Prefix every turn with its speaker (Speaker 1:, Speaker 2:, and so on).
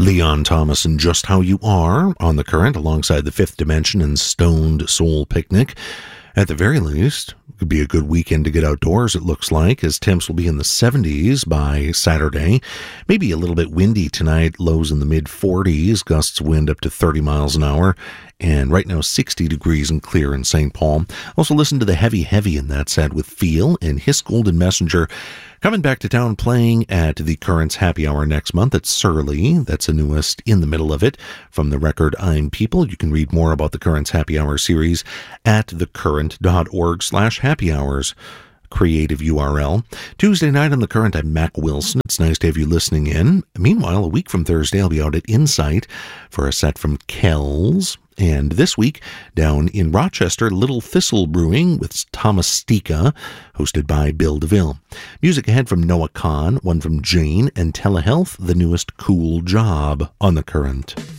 Speaker 1: Leon Thomas and Just How You Are on the Current, alongside The Fifth Dimension and Stoned Soul Picnic. At the very least, it could be a good weekend to get outdoors, it looks like, as temps will be in the 70s by Saturday. Maybe a little bit windy tonight, lows in the mid-40s, gusts of wind up to 30 miles an hour, and right now 60 degrees and clear in St. Paul. Also listen to the Heavy Heavy in that set with Feel and His Golden Messenger. Coming back to town playing at the Current's Happy Hour next month at Surly. That's the newest in the middle of it. From the record I'm People, you can read more about the Current's Happy Hour series at thecurrent.org/happy hours. Creative URL. Tuesday night on The Current, I'm Mac Wilson. It's nice to have you listening in. Meanwhile, a week from Thursday, I'll be out at Insight for a set from Kells. And this week, down in Rochester, Little Thistle Brewing with Thomas Stika, hosted by Bill DeVille. Music ahead from Noah Kahn, one from Jane, and Telehealth, the newest Cool Job on The Current.